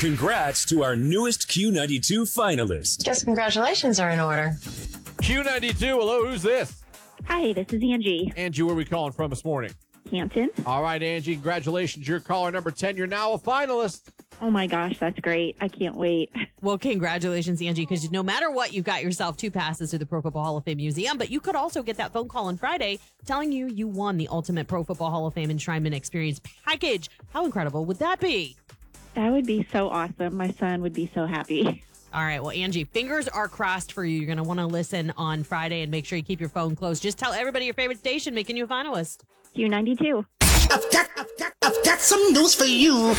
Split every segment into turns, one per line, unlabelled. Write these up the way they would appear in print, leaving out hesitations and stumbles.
Congrats to our newest Q92 finalist.
Guess congratulations are in order.
Q92, hello, who's this?
Hi, this is Angie.
Angie, where are we calling from this morning?
Canton.
All right, Angie, congratulations. You're caller number 10. You're now a finalist.
Oh my gosh, that's great. I can't wait.
Well, congratulations, Angie, because no matter what, you've got yourself 2 passes to the Pro Football Hall of Fame Museum, but you could also get that phone call on Friday telling you won the Ultimate Pro Football Hall of Fame Enshrinement Experience package. How incredible would that be?
That would be so awesome. My son would be so happy.
All right. Well, Angie, fingers are crossed for you. You're going to want to listen on Friday and make sure you keep your phone close. Just tell everybody your favorite station making you a finalist.
Q92.
I've got some news for you.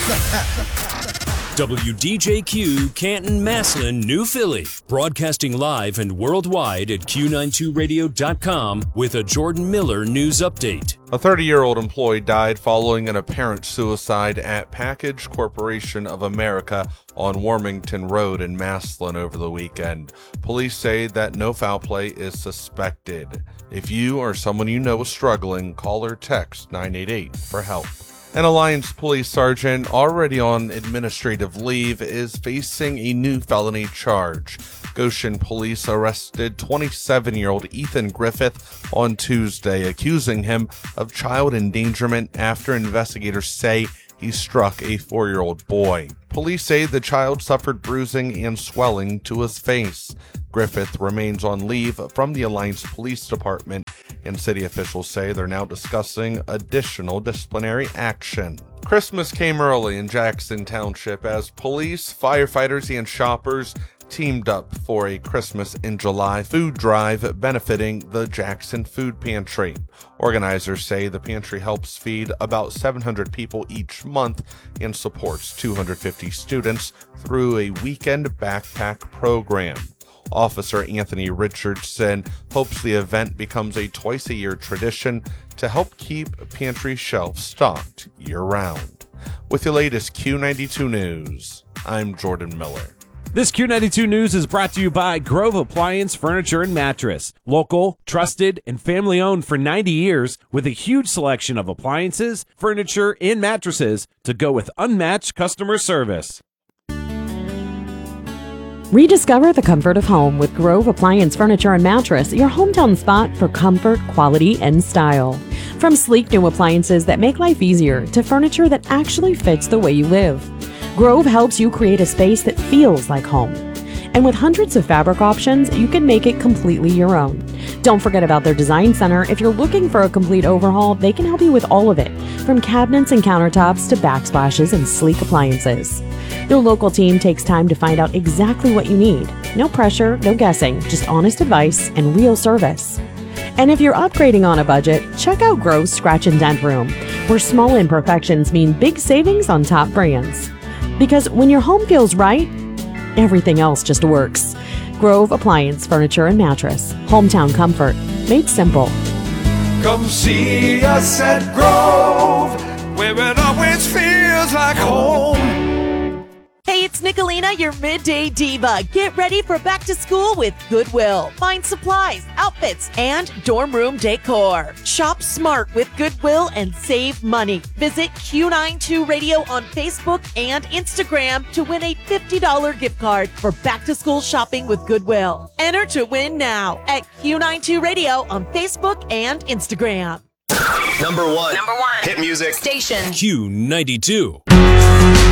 WDJQ, Canton, Massillon, New Philly. Broadcasting live and worldwide at Q92radio.com with a Jordan Miller news update.
A 30-year-old employee died following an apparent suicide at Package Corporation of America on Warmington Road in Massillon over the weekend. Police say that no foul play is suspected. If you or someone you know is struggling, call or text 988 for help. An Alliance police sergeant already on administrative leave is facing a new felony charge. Goshen police arrested 27-year-old Ethan Griffith on Tuesday, accusing him of child endangerment after investigators say he struck a 4-year-old boy. Police say the child suffered bruising and swelling to his face. Griffith remains on leave from the Alliance Police Department, and city officials say they're now discussing additional disciplinary action. Christmas came early in Jackson Township as police, firefighters, and shoppers teamed up for a Christmas in July food drive benefiting the Jackson Food Pantry. Organizers say the pantry helps feed about 700 people each month and supports 250 students through a weekend backpack program. Officer Anthony Richardson hopes the event becomes a twice-a-year tradition to help keep pantry shelves stocked year-round. With the latest Q92 News, I'm Jordan Miller.
This Q92 News is brought to you by Grove Appliance Furniture and Mattress. Local, trusted, and family-owned for 90 years with a huge selection of appliances, furniture, and mattresses to go with unmatched customer service.
Rediscover the comfort of home with Grove Appliance Furniture and Mattress, your hometown spot for comfort, quality, and style. From sleek new appliances that make life easier to furniture that actually fits the way you live, Grove helps you create a space that feels like home. And with hundreds of fabric options, you can make it completely your own. Don't forget about their design center. If you're looking for a complete overhaul, they can help you with all of it, from cabinets and countertops to backsplashes and sleek appliances. Their local team takes time to find out exactly what you need. No pressure, no guessing, just honest advice and real service. And if you're upgrading on a budget, check out Grove's Scratch and Dent Room, where small imperfections mean big savings on top brands. Because when your home feels right, everything else just works. Grove Appliance Furniture and Mattress. Hometown comfort. Made simple.
Come see us at Grove, where it always feels like home.
Hey, it's Nicolina, your midday diva. Get ready for back to school with Goodwill. Find supplies, outfits, and dorm room decor. Shop smart with Goodwill and save money. Visit Q92 Radio on Facebook and Instagram to win a $50 gift card for back to school shopping with Goodwill. Enter to win now at Q92 Radio on Facebook and Instagram.
Number one. Hit music.
Q92.